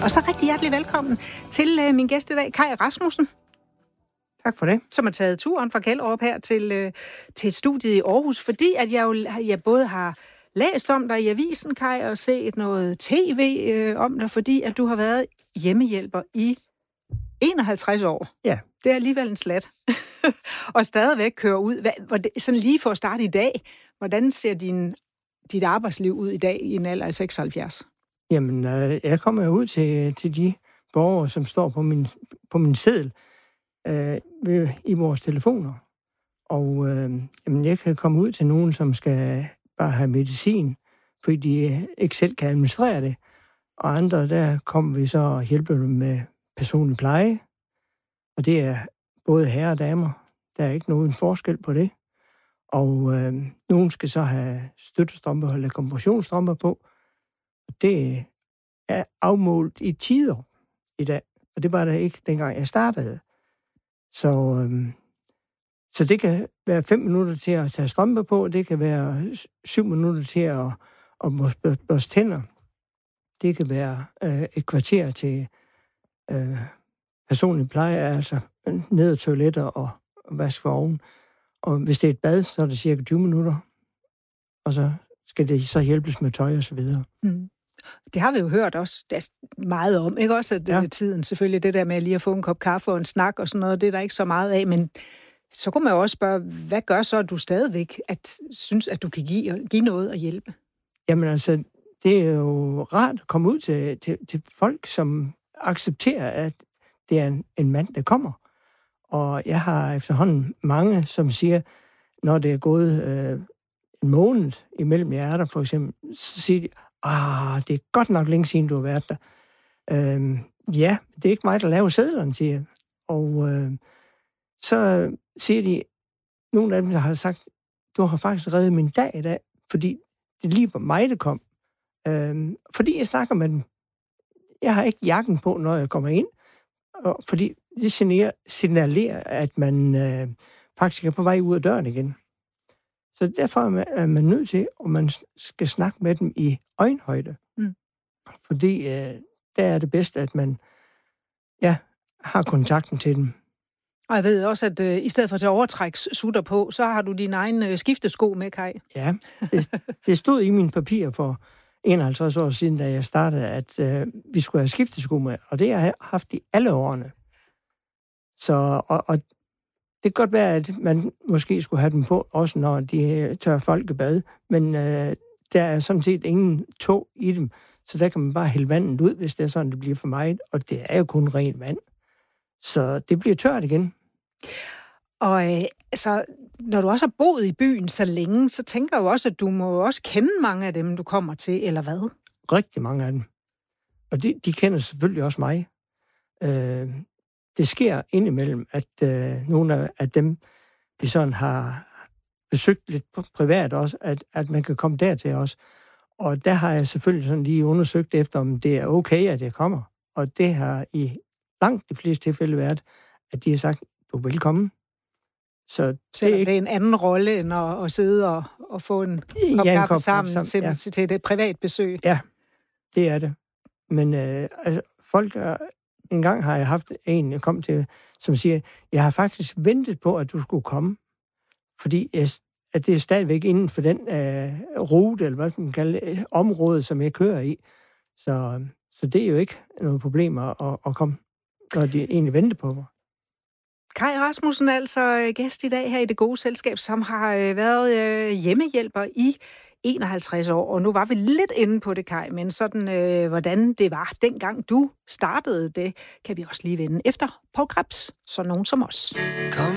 Og så rigtig hjertelig velkommen til min gæst i dag, Kaj Rasmussen. Tak for det. Som har taget turen fra Kjellerup her til studiet i Aarhus, fordi at jeg både har læst om dig i avisen, Kaj, og set noget tv om dig, fordi at du har været hjemmehjælper i 51 år. Ja. Det er alligevel en slat. Og stadigvæk kører ud. Sådan lige for at starte i dag, hvordan ser dit arbejdsliv ud i dag i en alder af 76? Jamen, jeg kommer ud til de borgere, som står på min seddel i vores telefoner. Og jeg kan komme ud til nogen, som skal bare have medicin, fordi de ikke selv kan administrere det. Og andre, der kommer vi så og hjælper dem med personlig pleje. Og det er både herrer og damer. Der er ikke nogen forskel på det. Og nogen skal så have støttestrømper eller kompressionsstrømper på. Det er afmålt i tider i dag. Og det var der ikke, dengang jeg startede. Så det kan være 5 minutter til at tage strømper på. Det kan være 7 minutter til at børste tænder. Det kan være et kvarter til personlig pleje, altså ned ad toiletter og vask for oven. Og hvis det er et bad, så er det cirka 20 minutter. Og så skal det så hjælpes med tøj og så videre. Mm. Det har vi jo hørt også meget om, ikke også? At tiden selvfølgelig, det der med lige at få en kop kaffe og en snak og sådan noget, det er der ikke så meget af, men så kunne man jo også spørge, hvad gør så, at du stadigvæk synes, at du kan give noget og hjælpe? Jamen altså, det er jo rart at komme ud til folk, som accepterer, at det er en mand, der kommer. Og jeg har efterhånden mange, som siger, når det er gået en måned imellem jer er der, for eksempel, så siger de, det er godt nok længe siden, du har været der. Ja, det er ikke mig, der laver sædlerne, siger jeg. Og så siger de, nogle af dem, der har sagt, du har faktisk reddet min dag i dag, fordi det lige var mig, der kom. Fordi jeg snakker med dem. Jeg har ikke jakken på, når jeg kommer ind, fordi det signalerer, at man faktisk er på vej ud af døren igen. Så derfor er man nødt til, at man skal snakke med dem i øjenhøjde. Mm. Fordi der er det bedst, at man har kontakten til dem. Og jeg ved også, at i stedet for at overtrækssutter på, så har du din egen skiftesko med, Kaj. Ja, det stod i mine papirer for 51 år siden, da jeg startede, at vi skulle have skiftesko med, og det har jeg haft i alle årene. Så, og det kan godt være, at man måske skulle have dem på, også når de tør folkebad, men der er sådan set ingen tog i dem, så der kan man bare hælde vandet ud, hvis det er sådan, det bliver for meget, og det er jo kun rent vand. Så det bliver tørt igen. Og altså, når du også har boet i byen så længe, så tænker jeg jo også, at du må også kende mange af dem, du kommer til, eller hvad? Rigtig mange af dem. Og de kender selvfølgelig også mig. Det sker indimellem, at nogle af dem, vi sådan har besøgt lidt privat også, at man kan komme dertil også. Og der har jeg selvfølgelig sådan lige undersøgt efter, om det er okay, at jeg kommer. Og det har langt de fleste tilfælde været, at de har sagt, du er velkommen. Så det er en anden rolle, end at sidde og få en kop kaffe sammen til et privat besøg. Ja, det er det. Men folk... En gang har jeg haft en, jeg kom til, som siger, jeg har faktisk ventet på, at du skulle komme, fordi at det er stadigvæk inden for den rute, eller hvad man kalder det, område, som jeg kører i. Så det er jo ikke noget problem at komme, når de egentlig venter på mig. Kaj Rasmussen, altså gæst i dag her i Det Gode Selskab, som har været hjemmehjælper i 51 år, og nu var vi lidt inde på det, Kaj, men sådan, hvordan det var, dengang du startede det, kan vi også lige vende efter Poul Krebs, så nogen som os.